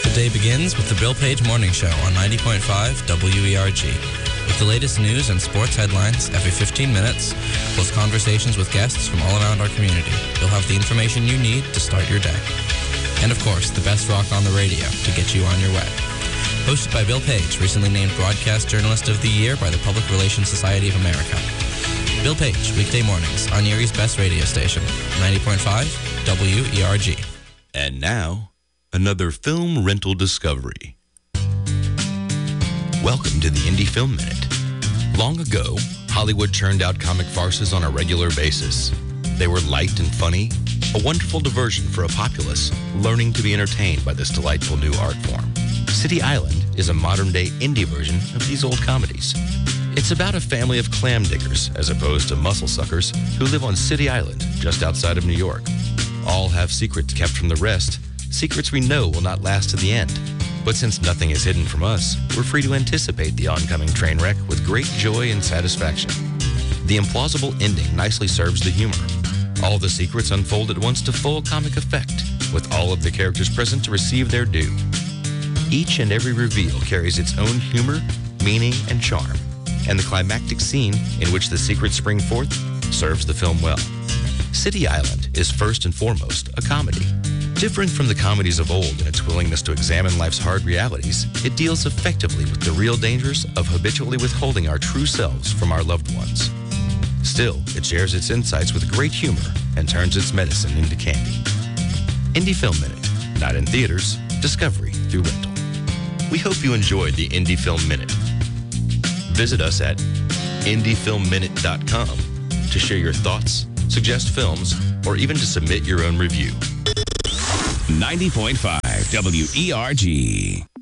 The day begins with the Bill Page Morning Show on 90.5 WERG. With the latest news and sports headlines every 15 minutes, plus conversations with guests from all around our community, you'll have the information you need to start your day. And of course, the best rock on the radio to get you on your way. Hosted by Bill Page, recently named Broadcast Journalist of the Year by the Public Relations Society of America. Bill Page, weekday mornings on Erie's best radio station, 90.5 WERG. And now, another film rental discovery. Welcome to the Indie Film Minute. Long ago, Hollywood churned out comic farces on a regular basis. They were light and funny, a wonderful diversion for a populace learning to be entertained by this delightful new art form. City Island is a modern-day indie version of these old comedies. It's about a family of clam diggers, as opposed to muscle suckers, who live on City Island, just outside of New York. All have secrets kept from the rest, secrets we know will not last to the end. But since nothing is hidden from us, we're free to anticipate the oncoming train wreck with great joy and satisfaction. The implausible ending nicely serves the humor. All the secrets unfold at once to full comic effect, with all of the characters present to receive their due. Each and every reveal carries its own humor, meaning, and charm, and the climactic scene in which the secrets spring forth serves the film well. City Island is first and foremost a comedy. Different from the comedies of old in its willingness to examine life's hard realities, it deals effectively with the real dangers of habitually withholding our true selves from our loved ones. Still, it shares its insights with great humor and turns its medicine into candy. Indie Film Minute, not in theaters, discovery through rental. We hope you enjoyed the Indie Film Minute. Visit us at indiefilmminute.com to share your thoughts, suggest films, or even to submit your own review. 90.5 WERG.